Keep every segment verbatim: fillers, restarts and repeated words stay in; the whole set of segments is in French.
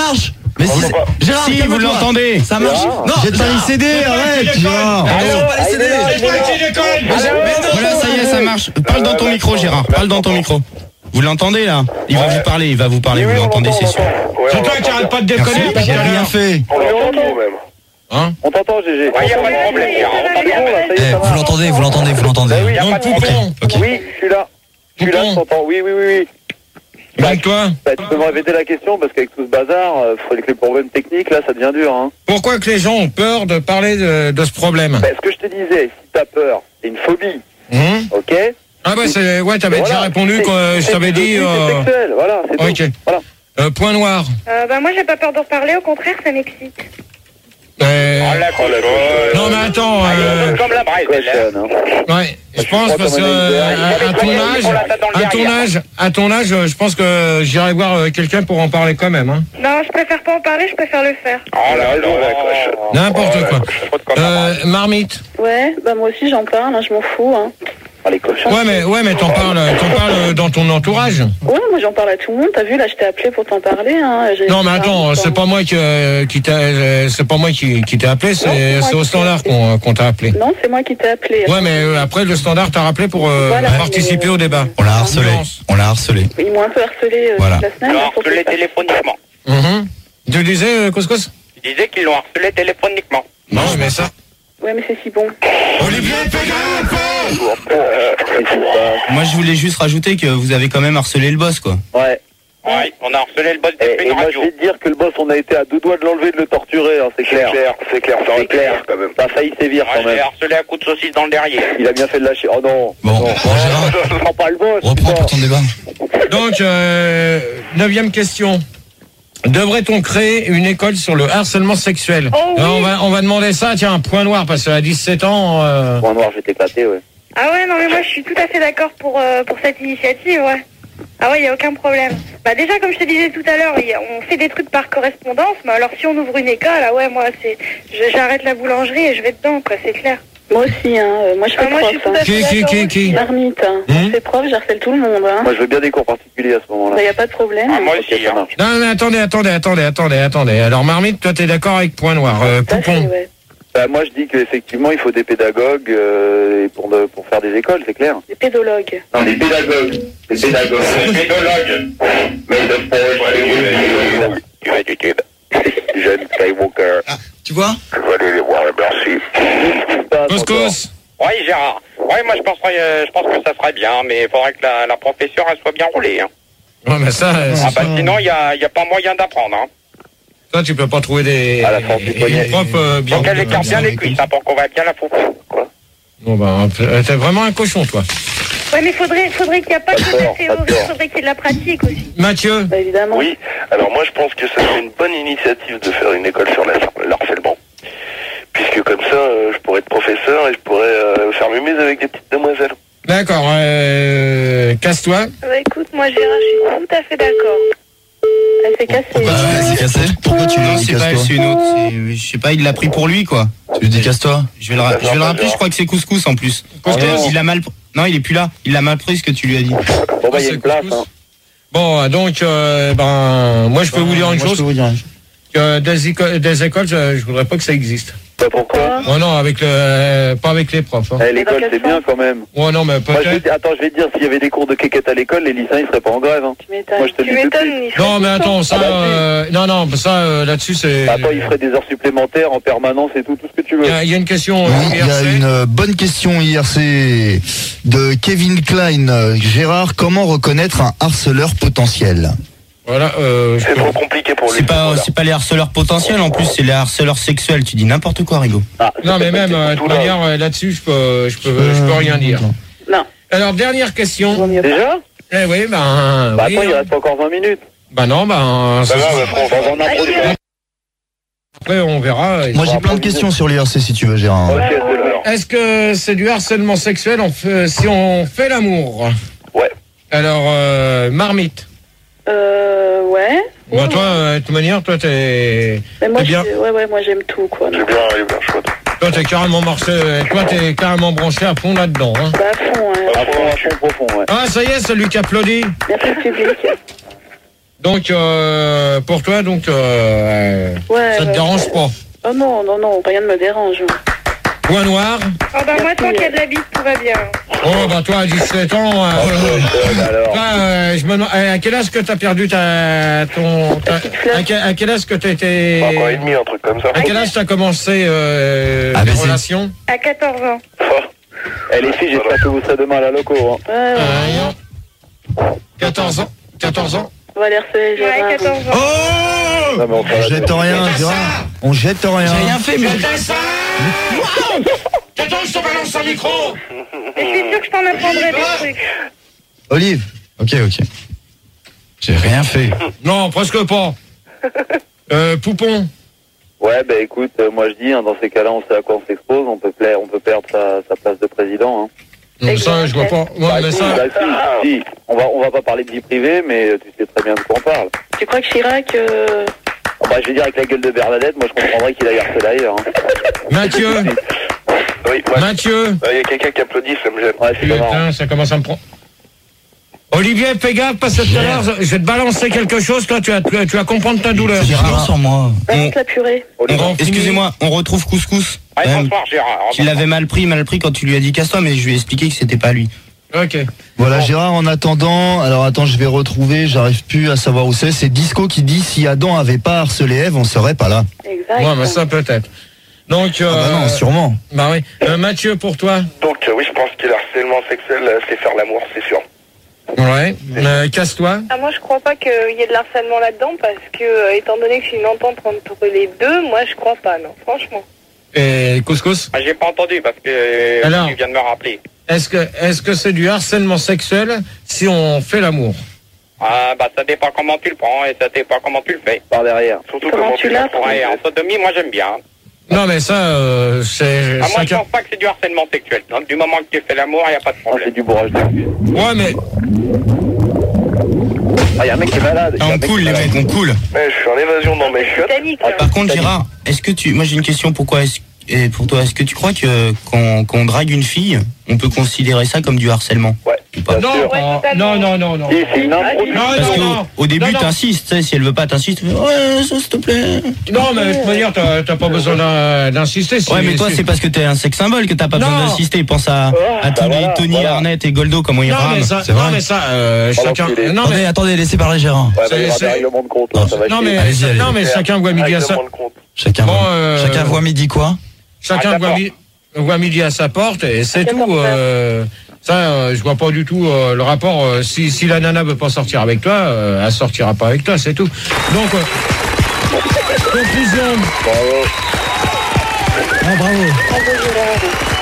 marche. Mais si, Gérard, si vous l'entendez. Ça marche. Non, jette pas les C D, arrête, Gérard. Voilà, ça y est, ça marche. Parle dans ton micro, Gérard. Parle dans ton micro. Vous l'entendez là? Il va vous parler, il va vous parler, vous l'entendez, c'est sûr. C'est toi qui arrête pas de déconner. J'ai rien fait. On l'entend même. Hein? On t'entend, Gégé. Il n'y a pas de problème, Eh, vous l'entendez, vous l'entendez, vous l'entendez. Oui, Donc, Poupon. oui, je suis là. Je suis là, je t'entends. Oui, oui, oui, oui. Donc toi, Bah, tu peux me répéter la question parce qu'avec tout ce bazar, euh, avec les problèmes techniques, là, ça devient dur. Hein. pourquoi que les gens ont peur de parler de, de ce problème? Bah, ce que je te disais, si t'as peur, c'est une phobie, Hum ok? Ah bah c'est, ouais, t'avais déjà Voilà, répondu c'est- quand euh, je c'est- t'avais dit. c'est Euh... sexuel, voilà, c'est tout. Ok. Voilà. Euh, point noir. Euh, bah moi j'ai pas peur d'en parler, au contraire ça m'excite. Euh... Oh la cochonne. Non mais attends. Euh... Comme la braise, elle. Cochonne, hein. Ouais, je pense parce que euh, à, à ton âge, à ton âge, à ton âge, euh, je pense que j'irai voir euh, quelqu'un pour en parler quand même. Hein. Non, je préfère pas en parler, je préfère le faire. Oh là là, la cochonne. N'importe quoi. Euh, marmite. Ouais, bah moi aussi j'en parle, hein, je m'en fous. Hein. Ah, les cochons. Ouais mais ouais mais t'en parles, t'en parles dans ton entourage. Ouais, moi j'en parle à tout le monde, t'as vu, là je t'ai appelé pour t'en parler. Hein. J'ai- Non mais attends, c'est pas moi qui, euh, qui t'a, euh, c'est pas moi qui, qui t'ai appelé, c'est, Non, c'est moi c'est au qui standard t'ai qu'on, qu'on t'a appelé. Non, c'est moi qui t'ai appelé. Ouais mais euh, après le standard t'a rappelé pour euh, Voilà, participer mais- au débat. On l'a harcelé. On l'a harcelé. Ils m'ont un peu harcelé euh, Voilà. toute la semaine. Ils l'ont hein, pour harcelé que ça- téléphoniquement. Mhm. Tu disais euh, couscous? Ils disaient qu'ils l'ont harcelé téléphoniquement. Non mais ça. Ouais, mais c'est si bon. Olivier Moi, je voulais juste rajouter que vous avez quand même harcelé le boss, quoi. Ouais. Ouais, on a harcelé le boss Et, des et une moi, je radio. vais te dire que le boss, on a été à deux doigts de l'enlever, de le torturer, hein, c'est clair. C'est clair, c'est clair, ça aurait C'est clair, quand même. Ça a failli sévir Moi, quand je l'ai même. harcelé à coups de saucisse dans le derrière. Il a bien fait de lâcher. Oh non. Bon, non. bon, Gérard, Je prends pas le boss. reprends putain. pour ton débat. Donc euh, neuvième question. Devrait-on créer une école sur le harcèlement sexuel? Oh oui. Alors, on va on va demander ça, tiens, un point noir parce qu'à dix-sept ans. Euh... Point noir, je vais t'éclater, ouais. Ah ouais, non mais moi je suis tout à fait d'accord pour, euh, pour cette initiative, ouais. Ah ouais, il n'y a aucun problème. Bah déjà, comme je te disais tout à l'heure, y a- on fait des trucs par correspondance, mais alors si on ouvre une école, ah ouais, moi c'est, je- j'arrête la boulangerie et je vais dedans, quoi, c'est clair. Moi aussi, hein. euh, Moi je fais Ah, moi je suis prof. tout à Hein. fait Qui, qui, d'accord qui, qui aussi. Marmite, hein. Hum. Je fais prof, j'harcèle tout le monde. Hein. Moi, je veux bien des cours particuliers à ce moment-là. Bah, y a pas de problème. Ah, moi Ok, aussi, ça hein. marche. Non mais attendez, attendez, attendez, attendez, attendez. Alors Marmite, toi t'es d'accord avec point noir. Euh, Tout à fait, Poupon. ouais. Bah, moi, je dis qu'effectivement, il faut des pédagogues euh, et pour, de, pour faire des écoles, c'est clair. Des pédologues. Non, des pédagogues. Des pédagogues. Des pédologues. Mais de pauvres, Tu vas YouTube. jeune Skywalker. Tu vois? Je vais aller les voir, merci. Couscous. Oui, Gérard. Oui, moi je penserais, euh, je pense que ça serait bien, mais il faudrait que la, la professeure elle soit bien roulée. Hein. Ouais mais ça, euh, Ah c'est bah pas- sinon il y a, y a pas moyen d'apprendre. Hein. toi tu peux pas trouver des À la force du poignet. des profs euh, bien. Donc elle écarte bien les cuisses hein, pour qu'on va bien la foutre. Quoi. Bon bah euh, t'es vraiment un cochon toi. Ouais, mais faudrait, faudrait qu'il n'y a pas que de Pas la tort, pas théorie, tort. faudrait qu'il y ait de la pratique aussi. Mathieu. Bah, évidemment. Oui, alors moi je pense que ça serait une bonne initiative de faire une école sur la- l'harcèlement. Puisque comme ça, euh, je pourrais être professeur et je pourrais euh, faire mes mises avec des petites demoiselles. D'accord. Euh, casse-toi. Bah écoute, moi Gérard, je suis tout à fait d'accord. Elle s'est cassée. Pourquoi tu lui dis cassé? Pourquoi tu lui Non, dis c'est pas elle, casse-toi? c'est une autre. c'est- Je sais pas, il l'a pris pour lui, quoi. Tu lui dis casse-toi? Je vais le, ra- je vais le rappeler, je crois que c'est Couscous en plus. Couscous. Il l'a mal. Non, il est plus là. Il l'a mal pris ce que tu lui as dit. Bon, bah, il y a une place, hein. Bon, donc, euh, ben, moi, je peux vous dire une Moi, je chose, peux vous dire une chose. que des, éco- des écoles, je, je voudrais pas que ça existe. Bah, pourquoi? Oh non, avec le, euh, pas avec les profs. Hein. Eh, l'école, c'est bien quand même. Oh non, mais Moi, je vais peut-être. te- attends, je vais te dire, s'il y avait des cours de quéquette à l'école, les lycéens, ils seraient pas en grève. Hein. Tu m'étonnes. Moi, je te le Tu dis tout de m'étonnes, suite. il ferait Non, mais tout le attends, temps. ça, Ah bah, si. euh, non, non, ça, euh, là-dessus, c'est. Attends, ils feraient des heures supplémentaires en permanence et tout, tout ce que tu veux. Il y a, il y a une question. Oui, euh, il y a I R C. une euh, bonne question I R C de Kevin Klein. Euh, Gérard, comment reconnaître un harceleur potentiel? Voilà, euh, je C'est peux- trop compliqué pour lui. C'est pas, c'est pas les harceleurs potentiels en plus, c'est les harceleurs sexuels. Tu dis n'importe quoi, Rigo. Ah, Non, mais c'est même, pas- euh, de tout toute là. manière, euh, là-dessus, je peux, je peux, je peux rien dire. Non. Alors, dernière question. Vaut mieux pas. Déjà? Eh oui, ben, Bah, oui, attends, il hein. reste encore vingt minutes. Ben non, ben, Bah ça- non, mais franchement, On va en introduire. après, on verra. Moi, j'ai plein de questions sur l'I R C si tu veux, Gérard. Ok, c'est l'heure. Est-ce que c'est du harcèlement sexuel on fait- si on fait l'amour? Ouais. Alors, euh, Marmite. Euh, ouais. Bah, Ouais, toi, euh, de toute manière, toi, t'es, mais moi, t'es bien. je- ouais, ouais, moi j'aime tout, quoi. il est Donc, bien, il est bien chouette. Toi, t'es carrément marché, toi, t'es carrément branché à fond là-dedans, hein. bah, à fond, hein. À fond, à fond profond, ouais. Ah, ça y est, celui qui applaudit. Merci le public. Donc, euh, pour toi, donc, euh, Ouais, ça te ouais. dérange pas. Oh non, non, non, rien ne me dérange. Point noir. Oh bah moi, tant qu'il y a de la bite, tout va bien. Oh, bah toi, à dix-sept ans, euh, Euh, alors. là, euh, je me demande, à quel âge que t'as perdu ta, ton, ta, à, quel, à quel âge que t'as été, Trois ans et demi, un truc comme ça. à quel âge t'as commencé, euh, Ah, les mais c'est- relations? À quatorze ans. Eh les filles, j'espère que vous serez demain à la loco. Hein. Ouais, ouais. Euh, quatorze ans, quatorze ans. On va les harceler, Ouais, Gérard. quatorze ans. Oh! Non, mais on fera On la jette rien, Gérard. On jette rien. J'ai rien fait, mais C'était ça! Wow! Attends, je te balance un micro! Et je suis sûr que je t'en apprendrai des trucs. Olive. Ok, ok. J'ai rien fait. Non, presque pas. Euh, Poupon. Ouais, bah écoute, euh, moi je dis, hein, dans ces cas-là, on sait à quoi on s'expose, on peut plaire, on peut perdre sa, sa place de président. Hein. Non, ça, je vois pas. Ouais, Bah, mais si, ça. bah, si, si. On va, on va pas parler de vie privée, mais euh, tu sais très bien de quoi on parle. Tu crois que Chirac... euh, Oh, bah, je vais dire avec la gueule de Bernadette, moi je comprendrais qu'il aille harceler ailleurs. Hein. Mathieu. Oui, ouais. Mathieu. Il y a quelqu'un qui applaudit, ça me gêne. Ouais, c'est pas marrant. Putain, ça commence à me prendre. Olivier, fais gaffe, parce que tout à l'heure, je vais te balancer quelque chose, toi, tu vas, tu vas, tu vas comprendre ta douleur. Gérard sur moi. Balance On- la purée. On va en finir. Excusez-moi, on retrouve Couscous. Ouais, Quand même, bonsoir Gérard. qui l'avait mal pris, mal pris quand tu lui as dit casse-toi, mais je lui ai expliqué que c'était pas lui. Ok. Voilà, Gérard, en attendant, alors attends, je vais retrouver, j'arrive plus à savoir où c'est. C'est Disco qui dit si Adam avait pas harcelé Ève, on serait pas là. Exact. Ouais, mais ça, peut-être. Donc, euh, Ah bah non, sûrement. bah oui. Euh, Mathieu, pour toi. Donc, euh, oui, je pense que le harcèlement sexuel, euh, c'est faire l'amour, c'est sûr. Ouais. Euh, casse-toi. Ah, moi, je crois pas qu'il y ait de l'harcèlement là-dedans parce que, euh, étant donné que c'est une entente entre les deux, moi, je crois pas, non, franchement. Et Couscous. Ah, j'ai pas entendu parce que euh, Alors. tu viens de me rappeler. Est-ce que, est-ce que c'est du harcèlement sexuel si on fait l'amour? Ah, bah ça dépend comment tu le prends et ça dépend comment tu le fais. Par derrière. Surtout Comment comment tu tu l'as l'as. Ouais, en sodomie, moi j'aime bien. Non, mais ça, euh, c'est Ah, moi je chacun. pense pas que c'est du harcèlement sexuel. Donc du moment que tu fais l'amour, il y a pas de Ah, problème. c'est du bourrage de cul. Ouais, mais Ah, y a un mec qui est malade. Y a Ah, un on mec qui coule, est les malade. mecs, on coule. Ouais, je suis en évasion dans mes chiottes. Titanic, Ah, là. Par contre, Gérard, est-ce que tu. Moi, j'ai une question. Pourquoi est-ce. Et pour toi, est-ce que tu crois que quand, quand on drague une fille, on peut considérer ça comme du harcèlement? Ouais, Ou pas? bien non, sûr. Ouais, oh, totalement. non, non, non, non. Si, c'est une impro. Non, Parce non, qu'au non. au début, Non, non. t'insistes, tu sais, si elle veut pas, t'insistes, tu fais, ouais, ça, s'il te plaît. Non, mais de toute manière, t'as t'as pas besoin d'in- d'insister. si- Ouais, mais toi, si- c'est parce que t'es un sex symbole que t'as pas Non. besoin d'insister. Pense à, à tous bah les voilà, Tony voilà. Arnett et Goldo, comment ils Non, rament. mais ça, C'est non, vrai. mais ça, euh, Pardon, chacun. il est- Non, mais, attendez, laissez parler Gérard. Ouais, bah, il y aura C'est- des règlements de compte, là, ça va non, chier. mais, Allez-y, allez-y. non, mais chacun voit midi à sa. Règlement de compte. Chacun, Bon, voit, euh, chacun voit midi quoi? Chacun Ah, voit, d'accord. mi- voit midi à sa porte et c'est Chacun tout. son frère. euh, ça, euh, je vois pas du tout euh, le rapport. euh, si, si la nana veut pas sortir avec toi, euh, elle sortira pas avec toi, c'est tout. Donc, euh, conclusion. Bravo. Ah, bravo. Bravo, Gérard.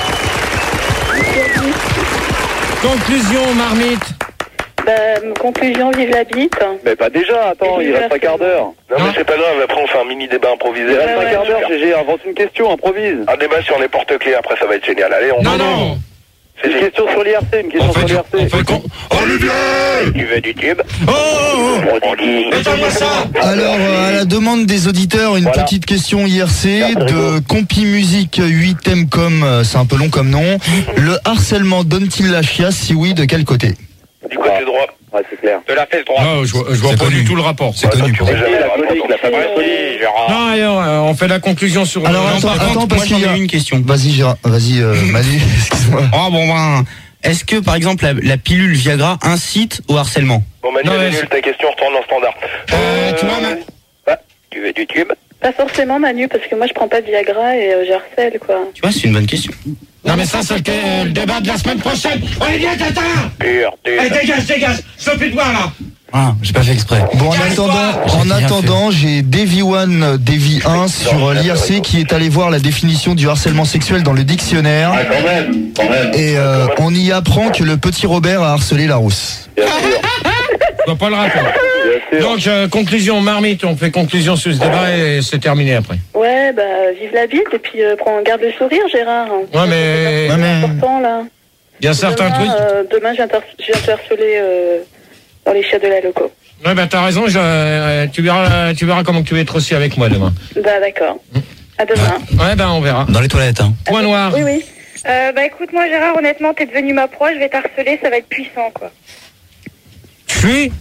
Conclusion, marmite. Bah, conclusion, vive la bite. Mais pas déjà, attends, il reste un quart d'heure. Non, Non. mais c'est pas grave, après on fait un mini débat improvisé. Il reste ouais, un quart ouais. d'heure, G G, invente une question, improvise. Un débat sur les porte-clés, après ça va être génial. Allez, on Non, va- non. C'est Une c'est- question sur l'I R C, une question On sur fait, l'I R C. on fait con. Tu veux du tube? Oh, oh, oh. Éteins-moi ça. Alors, euh, à la demande des auditeurs, une Voilà. petite question I R C Ah, c'est de rigolo. Compi Musique huit M comme, euh, c'est un peu long comme nom. Le harcèlement donne-t-il la chiasse? Si oui, de quel côté? du côté droit. Ouais, c'est clair. De la fesse droite. Non, je vois, je vois C'est pas connu. du tout le rapport. C'est Ouais, connu toi, pour tu vois eux. jamais la raconter colique, ton la truc. fameuse Ouais, colique. si, Gérard. Non, alors, euh, on fait la conclusion sur. Alors, Non, attends, par attends, contre, parce Moi, qu'il y j'en a- ai une question. Vas-y, Gérard, vas-y, euh, Manu, excuse-moi. Oh, bon, ben. Est-ce que, par exemple, la, la pilule Viagra incite au harcèlement? Bon, Manu, Non, elle est mais nulle, ta question retourne en standard. Euh, tu vois, ma- Tu veux du tube? Pas forcément, Manu, parce que moi, je prends pas de Viagra et euh, j'harcèle, quoi. Tu vois, c'est une bonne question. Non, mais ça, c'est le, le débat de la semaine prochaine. Olivier, t'attends. Pur, Allez, tube. dégage, dégage. Je peux plus te voir, là. Ah, j'ai pas fait exprès. Bon, en Casse-toi. attendant, J'ai en rien attendant, j'ai Davy One, Davy un sur l'I R C qui est allé voir la définition du harcèlement sexuel dans le dictionnaire. Ah, quand même, quand même. Et euh, on y apprend que le petit Robert a harcelé la rousse. Bien sûr, Je vois pas le rapport. bien sûr. Donc, euh, conclusion, marmite, on fait conclusion sur ce débat et c'est terminé après. Ouais, bah, vive la bite et puis euh, prends garde le sourire, Gérard. Ouais, mais Ouais, mais- C'est important, là. il y a certains demain, trucs. euh, demain, je viens t'har- je viens te harceler euh, dans les chiottes de la loco. Ouais, bah, t'as raison, je- euh, tu verras, tu verras comment tu vas être aussi avec moi demain. Bah, d'accord. À demain. Ouais, ben, on verra. Dans les toilettes, hein. Point noir. Oui, oui. Euh, bah écoute, moi Gérard, honnêtement, t'es devenu ma proie, je vais t'harceler, ça va être puissant, quoi. Fuis.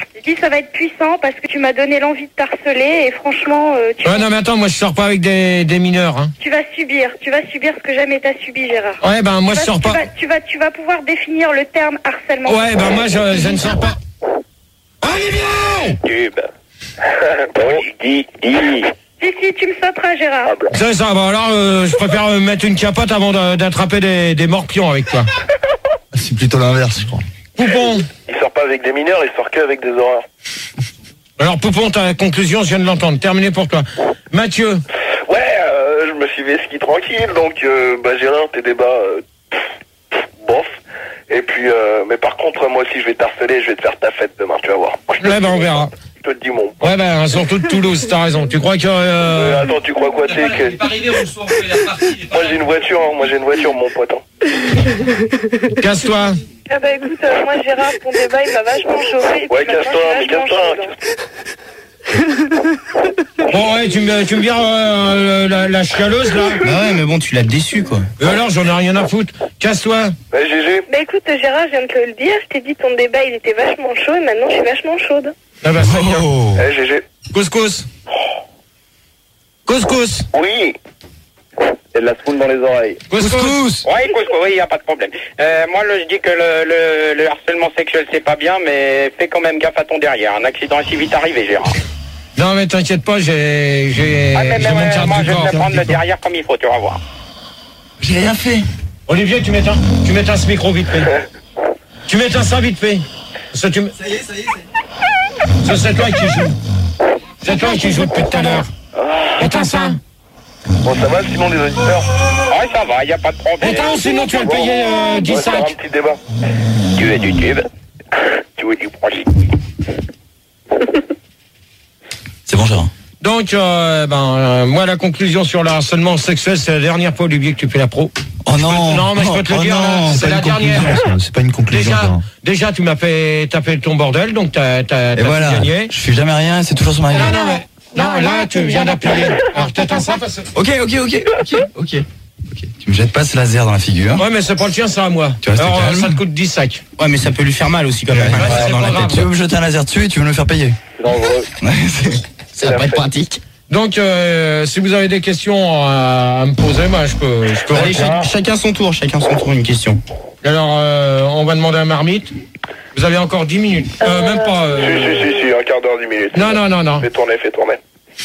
Je dis ça va être puissant parce que tu m'as donné l'envie de t'harceler et franchement, euh, tu, Ouais, non, mais attends, moi je sors pas avec des, des mineurs. Hein. tu vas subir, tu vas subir ce que jamais t'as subi, Gérard. Ouais, ben moi Tu je vas- sors tu pas. vas, tu vas, tu vas pouvoir définir le terme harcèlement. Ouais, ben moi je, je ne sors pas. Olivier! Tube. Bon, dis, dis. Si, si, tu me sauteras, Gérard. C'est ça, bah alors euh, je préfère euh, mettre une capote avant de- d'attraper des, des morpions avec toi. C'est plutôt l'inverse, je crois. Poupon! Il sort pas avec des mineurs, il sort que avec des horreurs. Alors Poupon, ta conclusion, je viens de l'entendre. Terminé pour toi. Mathieu. Ouais, euh, je me suis fait ski tranquille, donc euh, bah Gérard, tes débats, euh, pff, pff, bof. Et puis, euh, mais par contre, moi aussi, je vais t'harceler, je vais te faire ta fête demain, tu vas voir. Je te Ouais, le ben on dis, verra. Je te le dis, mon. Ouais, ben surtout de Toulouse, t'as raison. Tu crois que... Euh, Euh... attends, tu crois quoi, t'es que... arrivé au soir où il est reparti. il est pas Moi j'ai une voiture, hein, moi j'ai une voiture, mon pote. hein. Casse-toi. Ah bah écoute, euh, moi Gérard, ton débat il m'a vachement chauffé. et puis Ouais, maintenant, casse-toi, je mais suis vachement casse-toi. chaude, hein. Bon, ouais, tu me, tu me vires euh, la, la chialeuse, là. Bah ouais, mais bon, tu l'as déçu, quoi. Et alors, j'en ai rien à foutre. Casse-toi. Ouais, G G. Bah écoute Gérard, je viens de te le dire, je t'ai dit ton débat il était vachement chaud et maintenant je suis vachement chaude. Ah bah, c'est bien. Oh. Ouais, G G. Couscous. Couscous. Oui. Et de la spoon dans les oreilles. Couscous. Ouais, écoute, oui, y a pas de problème. Euh, moi, le- je dis que le, le, le harcèlement sexuel, c'est pas bien, mais fais quand même gaffe à ton derrière. Un accident est si vite arrivé, Gérard. Non, mais t'inquiète pas, j'ai, j'ai, Ah, mais, mais, j'ai mon ouais, carte moi, du je vais corps. te prendre le derrière comme il faut, tu vas voir. J'ai rien fait. Olivier, tu m'éteins, tu m'éteins ce micro vite fait. Tu m'éteins ça vite fait. Ça, tu me- Ça y est, ça y est. c'est- ça, c'est toi qui joue. C'est toi qui joue depuis tout à l'heure. Éteins ça. Bon, ça va sinon les auditeurs? Ouais, ça va, y a pas de problème. Éteins, sinon tu vas le payer euh, On dix va faire un sacs. petit débat. Tu veux du tube? Tu veux du projet? C'est bon, Gérard. Donc, euh, ben, euh, moi, la conclusion sur le harcèlement sexuel, c'est la dernière fois, Olivier, que tu fais la pro. Oh non. Non, mais je peux te le Oh dire, non, là, c'est pas la une dernière. conclusion, ça. C'est pas une conclusion. Déjà, Gérard. déjà, tu m'as fait, t'as fait ton bordel, donc t'as, t'as, Et t'as voilà. tout gagné. Je fais jamais rien, c'est toujours sur ma Non, gueule. non, mais, non, là, tu viens d'appuyer. Alors, t'éteins ça parce que... Ok, ok, ok, ok, ok. Ok. Tu me jettes pas ce laser dans la figure. Ouais, mais c'est pas le tien, c'est à moi. Tu restes Alors, calme. ça te coûte dix sacs. Ouais, mais ça peut lui faire mal aussi, quand même. Ouais, un laser c'est dans pas la grave. tête. Tu veux me jeter un laser dessus et tu veux me le faire payer. C'est dangereux. C'est- Ça va pas être pratique. Donc, euh, si vous avez des questions à, à me poser, moi, je peux, je peux Allez, répondre. cha- chacun son tour, chacun son tour, une question. Alors, euh, on va demander à Marmite. Vous avez encore dix minutes. Euh, même pas. Si, Euh... si, si, si, un quart d'heure, dix minutes. Non, non, non, non. Fais tourner, fais tourner.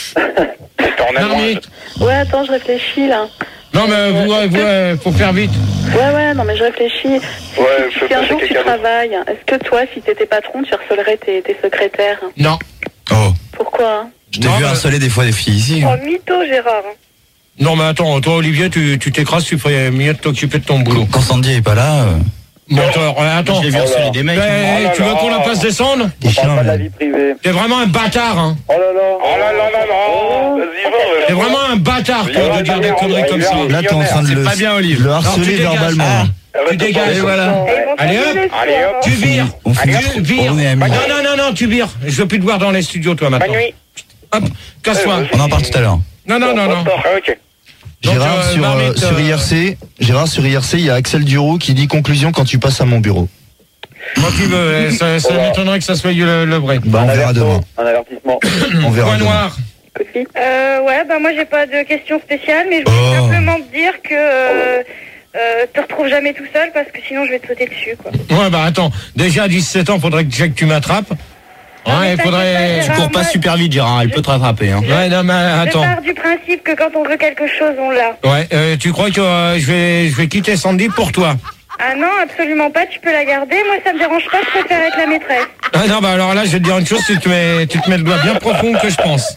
C'est ton Marmite. Ouais, attends, je réfléchis là. Non, mais vous, euh, vous, euh, faut faire vite. Ouais, ouais, non, mais je réfléchis. Ouais, Si, fais si un passer jour tu quelqu'un d'autre. travailles, est-ce que toi, si t'étais patron, tu harcelerais tes, tes secrétaires? Non. Oh. Pourquoi? Je t'ai Non, vu mais- harceler des fois des filles ici. Oh, mytho, Gérard. Non, mais attends, toi, Olivier, tu, tu t'écrases, tu ferais mieux de t'occuper de ton boulot. Quand Sandy est pas là, euh, Menteur, euh, attends. J'ai vu harceler des mecs. Ben, hein. Oh là tu veux là. qu'on la fasse descendre? des On parle chiens. pas de la mais- vie privée. T'es vraiment un bâtard, hein. Oh là là. Oh là là là là. Vas-y, va, T'es va. vraiment un bâtard, toi, de dire des conneries comme ça. Là, t'es en train de C'est le, pas bien, Olive. le Non, harceler tu dégages. verbalement. Ah. Arrête Tu de dégages, parler voilà. comme ça. Et ils vont Allez, hop. s'engueuler, Allez, hop. hein. Tu vires. On fait Tu vires. on est amis. Non, non, non, non, tu vires. Je veux plus te voir dans les studios, toi, maintenant. Bonne nuit. Hop, casse-toi. On en parle tout à l'heure. Non, non, non, non. Ok. Donc, Gérard, euh, sur, euh, Marmite, sur euh, I R C, Gérard, sur I R C, il y a Axel Duroux qui dit conclusion quand tu passes à mon bureau. Quand tu veux, euh, ça, ça m'étonnerait que ça soit le, le vrai. Bah, on Un verra demain. avertissement, Un avertissement. On verra Point demain. noir. Euh, ouais, bah moi j'ai pas de questions spéciales, mais je voulais Oh. simplement te dire que euh, euh, te retrouves jamais tout seul parce que sinon je vais te sauter dessus, quoi. Ouais, bah attends. Déjà à dix-sept ans, faudrait que, déjà que tu m'attrapes. Non, mais Ouais, il t'inquiète faudrait. pas, Tu Gérard. cours pas super vite, Gérard, elle peut te rattraper. Hein. Ouais, non, mais Je attends. pars du principe que quand on veut quelque chose, on l'a. Ouais, euh, tu crois que euh, je vais, je vais quitter Sandy pour toi? Ah non, absolument pas, tu peux la garder. Moi ça me dérange pas, je préfère être la maîtresse. Ah non, bah alors là, je vais te dire une chose, tu te mets, tu te mets le doigt bien profond que je pense.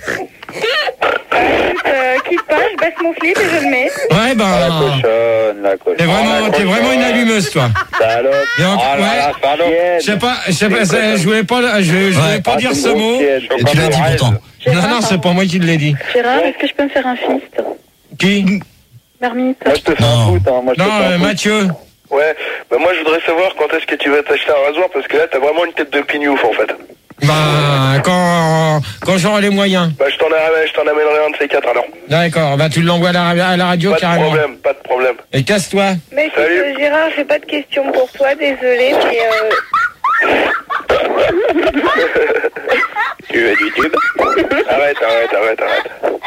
Écoute, euh, quitte pas, je baisse mon slip et je le mets. Ouais, La bah. cochonne, la cochonne. T'es vraiment, t'es vraiment une allumeuse, toi. Salope. Et en- Oh là ouais. là, salaud. Je sais pas, je sais pas, c'est- je voulais pas, je, je voulais Ouais. pas Ah, dire c'est ce une mot. grosse Et tu l'as dit pourtant. Non, non, c'est pas moi qui l'ai dit. Gérard, est-ce que je peux me faire un fist? Qui? Marmite? Moi je te fais un Non. foot, hein. Moi je te Non, fais euh, un foot. Mathieu. Ouais, bah moi je voudrais savoir quand est-ce que tu vas t'acheter un rasoir parce que là t'as vraiment une tête de pignouf en fait. Bah, quand, quand j'aurai les moyens. Bah je t'en amènerai, je t'en amènerai un de ces quatre alors. D'accord, bah tu l'envoies à la, à la radio Pas de carrément. problème, pas de problème. Et casse-toi. Mais écoute, Salut. euh, Gérard, j'ai pas de questions pour toi, désolé, mais euh, Tu veux du tube? Arrête, arrête, arrête, arrête.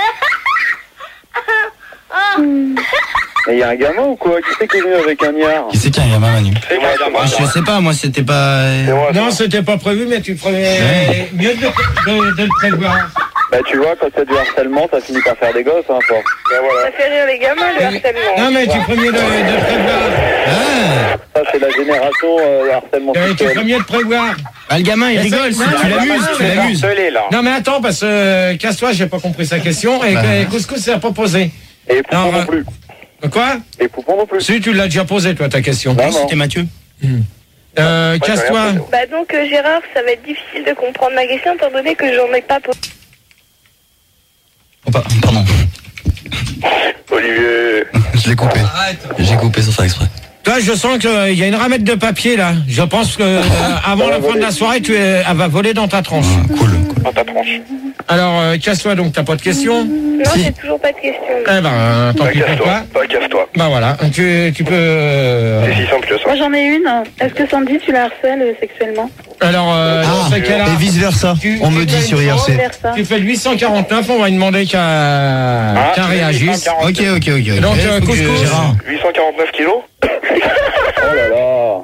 Mais il y a un gamin ou quoi? Qui c'est qui est venu avec un niard? Qui c'est qui a un gamin, Manu? C'est moi, c'est moi. Je sais pas, moi c'était pas. C'est moi, c'est Non, moi. c'était pas prévu, mais tu ferais Ouais. mieux de, de, de le prévoir. Bah tu vois, quand c'est du harcèlement, ça finit par faire des gosses, hein, force. Ben voilà. Ça fait rire les gamins, le harcèlement. Non, mais tu ferais mieux de, de le prévoir. Ah, Ça, c'est la génération euh, harcèlement Euh, tu sexuel. ferais mieux de prévoir. ah, le gamin il Mais rigole, c'est- si tu non, l'amuses, tu l'amuses. Harcelé, là. Non, mais attends, parce que euh, casse-toi, j'ai pas compris sa question. Et Bah. que Couscous s'est pas posé. Et Poupon Non, non, euh, plus. Quoi? Et Poupon non plus. Si, tu l'as déjà posé, toi, ta question. Non, non. C'était Mathieu. Euh, Ouais, casse-toi. j'ai rien posé. Bah donc euh, Gérard, ça va être difficile de comprendre ma question étant donné que j'en ai pas posé. Oh, pa- pardon, Olivier. je l'ai coupé. J'ai coupé sans faire exprès. Toi, je sens qu'il y a une ramette de papier, là. Je pense que euh, avant la fin de la soirée, tu es, elle va voler dans ta tranche. Ah, cool, cool. Dans ta tronche. Alors, euh, casse-toi, donc, t'as pas de questions? Non, Si. j'ai toujours pas de question. Eh ben, tant Bah, pis pour toi. casse-toi. Bah, casse-toi. Bah voilà, tu, tu peux... euh, C'est si simple que ça. Moi j'en ai une. Est-ce que Sandy, tu la harcèles sexuellement? Alors, euh, dans Ah, ce cas-là, et vice versa, tu- on tu me fais dit une sur chose, I R C. Versa. tu fais le huit cent quarante-neuf, on va lui demander qu'à Ah, qu'à réagisse. Ok, ok, ok. Donc, Eh, euh, faut que je- couscous. Gérard. huit cent quarante-neuf kilos. Oh là là.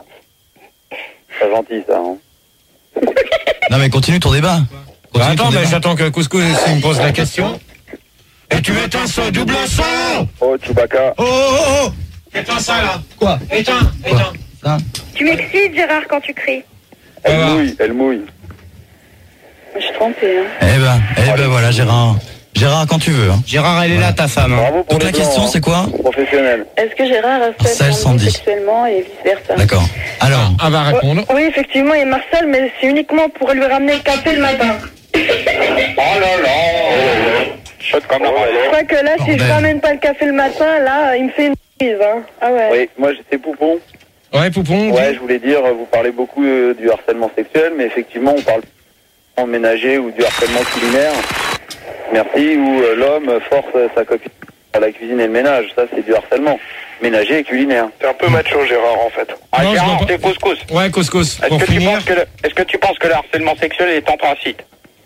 Pas gentil, ça. Hein. Non mais continue ton débat. Bah, Continue attends, ton mais débat. j'attends que Couscous il me pose la question. Et tu éteins ce double son. Oh, Chewbacca. Oh, oh, oh. Éteins ça, là. Quoi? Éteins, éteins. Ça Tu m'excites, Gérard, quand tu cries. Elle Voilà. mouille, elle mouille. Je suis trompée. Hein. Eh ben, eh ben voilà Gérard. Gérard quand tu veux. Hein. Gérard elle est là ta femme. Hein. Bravo pour Donc la les question gens, hein. c'est quoi? Professionnel. Est-ce que Gérard harcèle Harcèle Sandy Sandy. sexuellement et vice versa? D'accord. Alors, On va répondre. Oui, effectivement, il Marcel, mais c'est uniquement pour lui ramener le café le matin. Oh là là. Chaude comme la Oh là braise. là. Je crois que là, si je Bordel. ramène pas le café le matin, là, il me fait une bise. Hein. Ah ouais. Oui, moi, c'est Poupon. Ouais, Poupon. Ouais, dis. je voulais dire, vous parlez beaucoup euh, du harcèlement sexuel, mais effectivement, on parle en ménager ou du harcèlement culinaire. Merci, où euh, l'homme force euh, sa copine à la cuisine et le ménage. Ça, c'est du harcèlement ménager et culinaire. T'es un peu macho, Gérard, en fait. Ah, Non, je Gérard, vois pas. c'est couscous. Ouais, Couscous. Est-ce Pour que, tu finir. penses que le, est-ce que tu penses que le harcèlement sexuel est en principe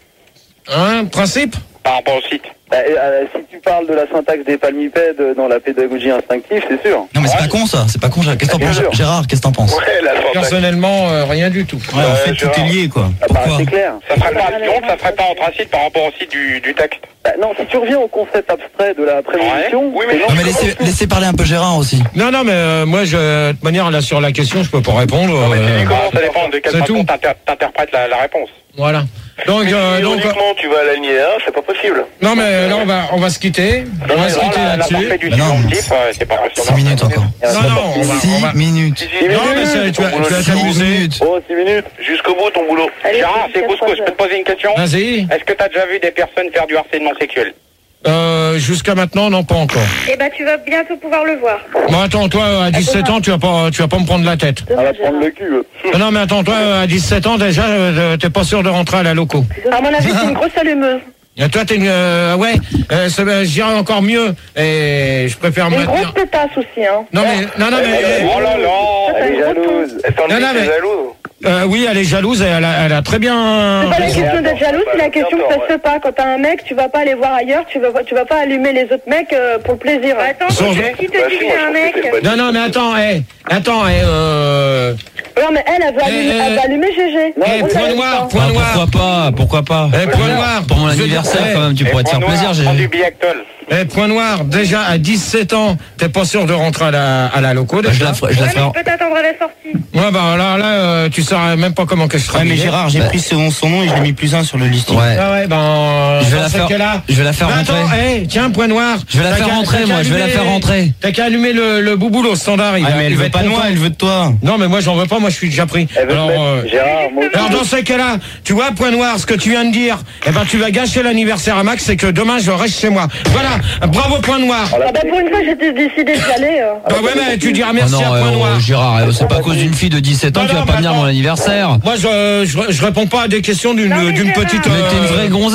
Hein, principe? par rapport au site? Bah, euh, si tu parles de la syntaxe des palmipèdes dans la pédagogie instinctive, c'est sûr. non mais c'est pas con ça, c'est pas con. Qu'est-ce que t'en Bien penses? sûr. Gérard, qu'est-ce que t'en penses? Ouais, la syntaxe. Personnellement, euh, rien du tout. Ouais, en Ouais, fait tout Gérard. est lié quoi. Ça paraît Pourquoi? assez clair. Ça serait pas, donc ça serait pas en principe par rapport au site du, du texte. Bah, non, si tu reviens au concept abstrait de la prémonition, Ouais. Oui, mais c'est Non mais laissez, laissez parler un peu Gérard aussi. Non, non, mais euh, moi, je, de toute manière, là, sur la question, je peux pas répondre. mais euh, c'est Comment ça dépend de quelle C'est façon tout. t'inter- t'interprètes la, la réponse. voilà. Donc, euh, donc, euh, Ironiquement, tu vas à l'alinéa, c'est pas possible. non, mais là, on va, on va se quitter. On va se Alors, quitter la, la là-dessus. parfaite du Bah non, subjonctif, euh, c'est pas possible. six minutes encore. Non, non, on va, on six va. minutes. Non, mais c'est- tu vas, tu vas six t'amuser. minutes. Oh, six minutes. Jusqu'au bout, ton boulot. Allez, Gérard, c'est jusqu'à couscous. trois Je peux te heures. poser une question? Vas-y. Est-ce que tu as déjà vu des personnes faire du harcèlement sexuel? Euh, jusqu'à maintenant, non, pas encore. Eh ben, tu vas bientôt pouvoir le voir. Bon, attends, toi, à dix-sept ans, tu vas pas, tu vas pas me prendre la tête. Elle Demain, va prendre Gérard. le cul. euh. Non, non, mais attends, toi, à dix-sept ans, déjà, euh, t'es pas sûr de rentrer à la loco. À mon avis, c'est une grosse allumeuse. Et toi, t'es une, euh, ouais, euh, c'est- euh, je dirais encore mieux. Et je préfère me Une grosse maintenir. pétasse aussi, hein. Non, mais, non, non, mais, Oh là là. Ça, Elle est c'est une grosse jalouse. Elle t'en dit Non, non, que t'es mais- jalouse. euh, oui, elle est jalouse et elle a, elle a très bien. C'est pas la raison. question d'être jalouse, c'est la question que ça Ouais. se fait pas. Quand t'as un mec, tu vas pas aller voir ailleurs, tu vas, tu vas pas allumer les autres mecs euh, pour le plaisir. Attends, Sans- qui te Bah, dit si, que moi, c'est je un trouve que mec? c'est une bonne Non, non, mais attends, hé, attends, hé, euh. Non, mais elle, elle veut allumer, Eh, elle veut allumer G G. Eh, On point savait noir, pas. point Ah, noir. pourquoi pas? Pourquoi pas? Eh, point noir. Pour mon Je- anniversaire eh, quand même, tu pourrais te faire plaisir. Prends J'ai- du Biactol. Eh, point noir, déjà à dix-sept ans, t'es pas sûr de rentrer à la, à la loco, Bah, je déjà. la ferai. Je la Ouais, ferai. mais je peux t'attendre à la sortie. Ouais, bah alors là, euh, tu sauras même pas comment que je Ouais, travaille. mais Gérard, j'ai pris son, son nom et je l'ai mis plus un sur le listing. Ouais. Ah ouais, ben. Je vais dans la ce faire- cas-là- je vais la faire Mais rentrer. Attends, hé, tiens, point noir. Je vais la T'as faire qu'à- rentrer, t'as moi, qu'à je vais la allumer- faire rentrer. T'as qu'à allumer le, le bouboule au standard, il Ah, va, mais il elle va veut être pas de moi, content. elle veut de toi. Non, mais moi, j'en veux pas, moi, je suis déjà pris. Elle veut Alors, te mettre- euh, Gérard, moi aussi. alors dans ces cas-là, tu vois, point noir, ce que tu viens de dire, eh ben, tu vas gâcher l'anniversaire à Max, c'est que demain, je reste chez moi. Voilà, bravo, point noir. Ah bah pour une fois, j'étais décidé d'y aller. euh. Bah ouais, mais tu diras Oh merci non, à point euh, noir. Gérard, euh, c'est pas à cause d'une fille de dix-sept ans Non, que tu vas non, pas mais venir à mon attends. anniversaire. Moi, je, je, je réponds pas à des questions d'une Non, mais d'une Gérard. petite. Mais t'es une vraie gonzesse.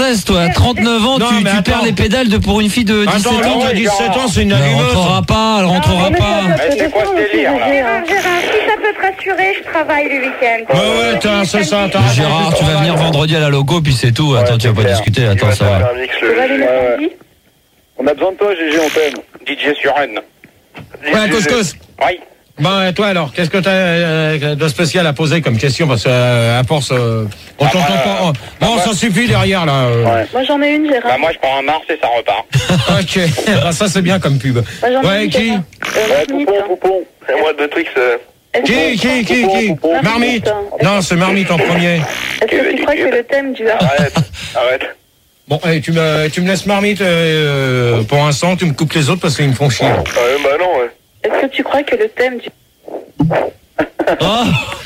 gonzesse, toi. trente-neuf ans, Non, tu, mais tu attends. perds les pédales de pour une fille de dix-sept Attends, ans. l'autre a dix-sept ans, c'est une Elle allumeuse. rentrera pas, elle rentrera mais pas. ça peut Eh, c'est quoi ce descendre aussi, délire, là Gérard, Gérard, si ça peut te rassurer, je travaille le week-end. Ouais, ouais, t'as- c'est ça, t'as raison. Gérard, tu vas venir vendredi à la loco, puis c'est tout. Attends, Ouais, tu vas c'est pas clair. discuter. Il Attends, va ça faire va. un mix Tu vas aller le le Ouais, ouais. samedi. On a besoin de toi, G G, on t'aime. D J sur Rennes. Ouais, Couscous. Oui. Bon, et toi alors, qu'est-ce que t'as euh, de spécial à poser comme question? Parce que euh, à force, euh, on Ah, t'entend bah, pas. Oh, bah, bon, bah. ça suffit derrière là. euh. Ouais. Moi j'en ai une, Gérard. Bah, moi, je prends un Mars et ça repart. Ok, bah, ça c'est bien comme pub. Moi j'en ai Ouais, une, qui Gérard. Euh, Ouais, Marmite. Poupon, Poupon. Et moi, de Twix. euh, Est-ce Qui, que- qui, qui, Poupon, qui Poupon. Marmite. Non, c'est Marmite en premier. Est-ce que tu crois que le thème du Arrête, arrête. Bon, et tu me, tu me laisses Marmite euh, pour l'instant, tu me coupes les autres parce qu'ils me font chier. Ah, ouais, bah non, ouais. Est-ce que tu crois que le thème du Oh,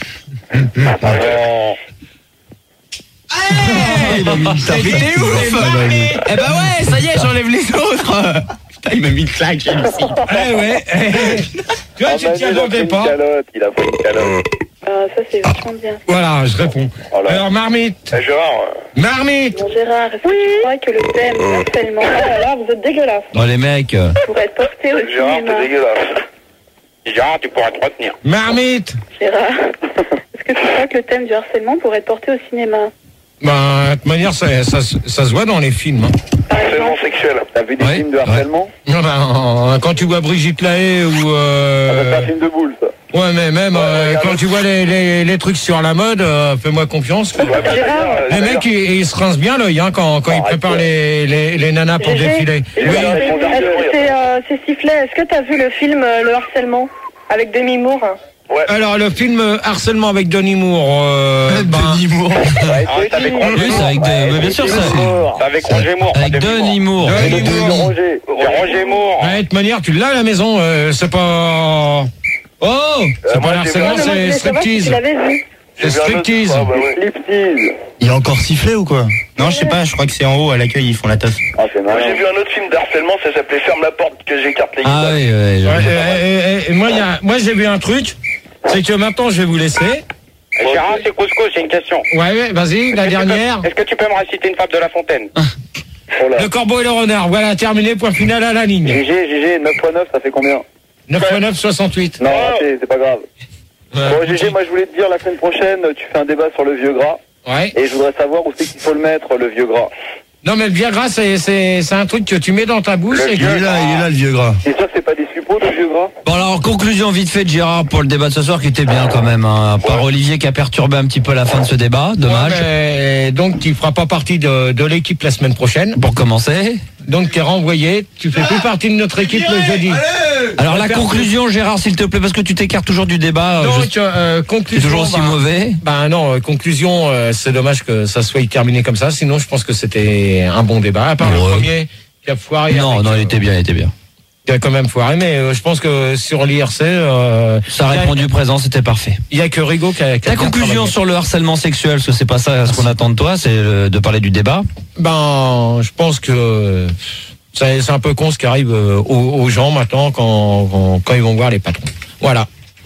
Oh. Il a mis une tape. T'es ouf. Eh bah ouais, ça y est, j'enlève les autres. Putain, il m'a mis une claque, celui-ci. Eh ouais. Tu vois, Ah, tu Manu, t'y il a attendais pris une pas. calotte, il a pris une calotte. Ah, ça c'est vachement bien. Voilà, je réponds. Oh là. Alors, Marmite. Eh, Gérard, euh, Marmite. Bon Gérard, est-ce que tu crois que le thème du harcèlement, oh là là, vous êtes dégueulasse, oh, les mecs. euh, pourrait être porté au Gérard, cinéma? t'es dégueulasse. Gérard, tu pourras te retenir. Marmite. Gérard, est-ce que tu crois que le thème du harcèlement pourrait être porté au cinéma? Ben, de toute manière, ça, ça, ça se voit dans les films. Hein. Par Harcèlement exemple, sexuel. T'as vu des Ouais, films de ouais. harcèlement Non, ben, quand tu vois Brigitte Lahaye ou... Ça va Euh... faire un film de boule, ça. Ouais, mais même euh, quand tu vois les, les, les trucs sur la mode, euh, fais-moi confiance. Ouais, bah, Gérard, euh, Les d'ailleurs, mecs, ils, ils se rincent bien l'œil hein, quand, quand ils Arrête, préparent ouais. les, les, les nanas pour Gégé, défiler. Gégé, Oui. Gérard, est-ce que c'est euh, c'est sifflet? Est-ce que t'as vu le film euh, Le harcèlement avec Demi Moore? Alors, le film euh, Harcèlement avec Denis Moore... Euh, ben, Denis Moore. Ouais, Ah, c'est c'est avec qui Roger Oui, c'est avec Moore. de- mais bien sûr, ça. C'est avec Roger Moore. Avec pas Demi Denis Moore. Denis Le film de Moore. Roger. C'est Roger Moore. Ouais, de toute manière, tu l'as à la maison, euh, c'est pas... Oh, c'est moi, pas j'ai l'harcèlement, Non, mais moi, je c'est voulais savoir si striptease. tu l'avais vu. C'est j'ai vu un autre- striptease. Ah, bah ouais. Striptease. Il a encore sifflé ou quoi? Non, je sais pas, je crois que c'est en haut à l'accueil, ils font la teuf. Ah, c'est Moi, marrant. j'ai vu un autre film d'harcèlement, ça s'appelait Ferme la porte que j'écarte les Ah guitares. oui, ouais, Ouais, je- et- et- et moi, il y a- moi, j'ai vu un truc, c'est que maintenant, je vais vous laisser. Eh, Gérard, c'est Couscous, j'ai une question. Ouais, ouais, vas-y, la Est-ce que tu peux- dernière. Est-ce que tu peux me réciter une fable de La Fontaine? Oh là. Le corbeau et le renard, voilà, terminé, point final à la ligne. G G, G G, neuf fois neuf, ça fait combien? neuf fois neuf, soixante-huit. Non, c'est c'est pas grave. Ouais. Bon, G G, moi je voulais te dire, la semaine prochaine, tu fais un débat sur le vieux gras. Ouais. Et je voudrais savoir où c'est qu'il faut le mettre, le vieux gras. Non, mais le Viagra, c'est, c'est, c'est un truc que tu mets dans ta bouche et Il que... est là, il est là le vieux gras. C'est sûr que c'est pas des suppos, le vieux gras? Bon alors conclusion vite fait de Gérard pour le débat de ce soir qui était bien quand même hein, par Olivier qui a perturbé un petit peu la fin de ce débat, dommage. Ouais, mais donc, tu feras pas partie de, de l'équipe la semaine prochaine. Pour commencer. Donc, t'es renvoyé. Tu fais plus partie de notre équipe le jeudi. Alors la conclusion Gérard s'il te plaît parce que tu t'écartes toujours du débat. euh, Donc, je- euh, C'est conclusion. toujours aussi bah, mauvais. Bah non, euh, conclusion, euh, c'est dommage que ça soit terminé comme ça. Sinon, je pense que c'était un bon débat. À part Ouais. le premier qui a foiré. Non, avec, non, il euh, était bien, il était bien. qui a quand même foiré, mais euh, je pense que sur l'I R C, euh, Ça a il y a- répondu présent, c'était parfait. il y a que Rigaud qui a. qui a Ta bien conclusion travaillé. sur le harcèlement sexuel, parce que c'est pas ça ce qu'on attend de toi, c'est euh, de parler du débat. Ben, je pense que euh, c'est c'est un peu con ce qui arrive euh, aux, aux gens maintenant quand, quand, quand ils vont voir les patrons. Voilà.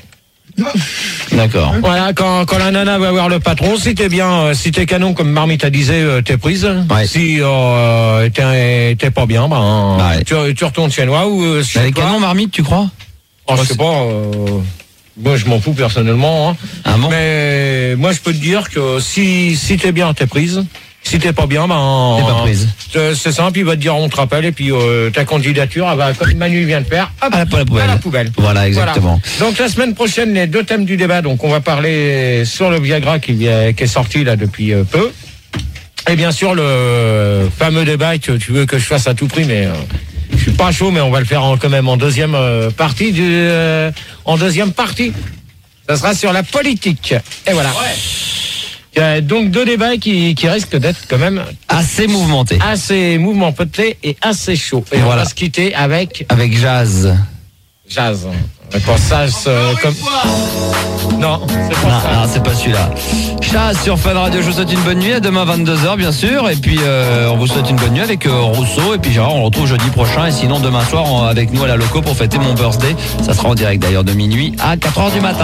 D'accord. Voilà, quand, quand la nana va voir le patron, si t'es bien, euh, si t'es canon comme Marmite a disait, euh, t'es prise. Ouais. Si euh, t'es t'es pas bien, ben Ouais. tu, tu retournes chez moi ou euh, chez Avec toi. canon marmite, tu crois? Oh, je sais pas. euh, moi, je m'en fous personnellement. Hein. Ah bon? Mais moi, je peux te dire que si si t'es bien, t'es prise. Si t'es pas bien, ben T'es pas prise. c'est c'est simple, il va te dire on te rappelle et puis euh, ta candidature, elle va, comme Manu vient de faire, hop, À la, à la poubelle. à la poubelle. Voilà, exactement. Voilà. Donc la semaine prochaine, les deux thèmes du débat. Donc on va parler sur le Viagra qui, vient- qui est sorti là depuis euh, peu. Et bien sûr le fameux débat que tu veux que je fasse à tout prix, mais euh, je suis pas chaud, mais on va le faire en, quand même en deuxième euh, partie du, euh, en deuxième partie. Ça sera sur la politique. Et voilà. Il y a donc deux débats qui, qui risquent d'être quand même Assez mouvementé. assez mouvementés et assez chauds. Et Voilà. on va se quitter avec Avec Jazz. Jazz. Quand ça, c'est, euh, comme... Non, c'est pas Non, ça. non, c'est pas celui-là. Chaz sur Fun Radio, je vous souhaite une bonne nuit. À demain vingt-deux heures, bien sûr. Et puis, euh, on vous souhaite une bonne nuit avec euh, Rousseau. Et puis, Gérard, on le retrouve jeudi prochain. Et sinon, demain soir, on- avec nous à la loco pour fêter mon birthday. Ça sera en direct d'ailleurs de minuit à quatre heures du matin.